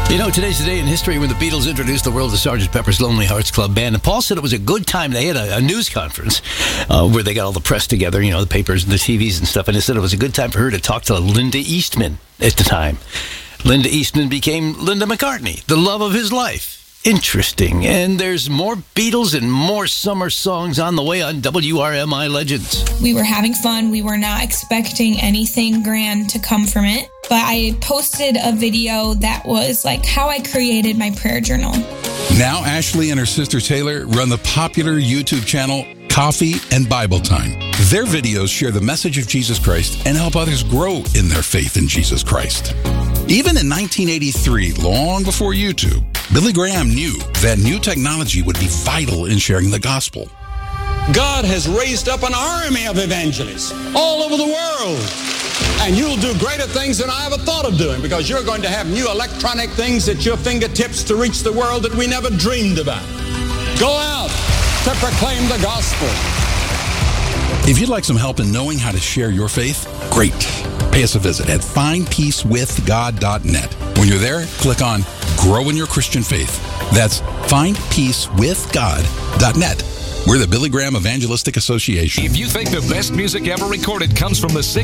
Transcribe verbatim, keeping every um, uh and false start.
You know, today's the day in history when the Beatles introduced the world to Sergeant Pepper's Lonely Hearts Club Band. And Paul said it was a good time. They had a, a news conference uh, where they got all the press together, you know, the papers and the T Vs and stuff. And he said it was a good time for her to talk to Linda Eastman at the time. Linda Eastman became Linda McCartney, the love of his life. Interesting. And there's more Beatles and more summer songs on the way on W R M I Legends. We were having fun. We were not expecting anything grand to come from it. But I posted a video that was like how I created my prayer journal. Now Ashley and her sister Taylor run the popular YouTube channel Coffee and Bible Time. Their videos share the message of Jesus Christ and help others grow in their faith in Jesus Christ. Even in nineteen eighty-three, long before YouTube, Billy Graham knew that new technology would be vital in sharing the gospel. God has raised up an army of evangelists all over the world. And you'll do greater things than I ever thought of doing, because you're going to have new electronic things at your fingertips to reach the world that we never dreamed about. Go out to proclaim the gospel. If you'd like some help in knowing how to share your faith, great. Pay us a visit at find peace with god dot net. When you're there, click on Grow in Your Christian Faith. That's find peace with god dot net. We're the Billy Graham Evangelistic Association. If you think the best music ever recorded comes from the